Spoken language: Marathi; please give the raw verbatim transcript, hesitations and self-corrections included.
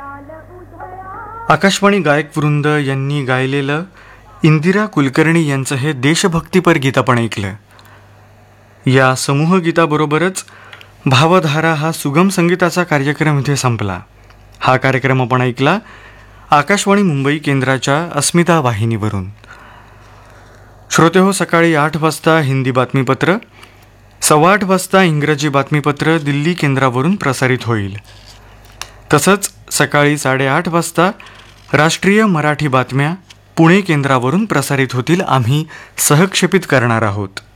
आकाशवाणी गायक वृंद यांनी गायलेलं इंदिरा कुलकर्णी यांचं हे देशभक्तीपर गीत आपण ऐकलं. या समूह गीताबरोबरच भावधारा हा सुगम संगीताचा कार्यक्रम इथे संपला. हा कार्यक्रम आपण ऐकला आकाशवाणी मुंबई केंद्राच्या अस्मिता वाहिनीवरून. श्रोते हो, सकाळी आठ वाजता हिंदी बातमीपत्र, सव्वा आठ वाजता इंग्रजी बातमीपत्र दिल्ली केंद्रावरून प्रसारित होईल. तसंच सकाळी साडेआठ वाजता राष्ट्रीय मराठी बातम्या पुणे केंद्रावरून प्रसारित होतील. आम्ही सहक्षेपित करणार आहोत.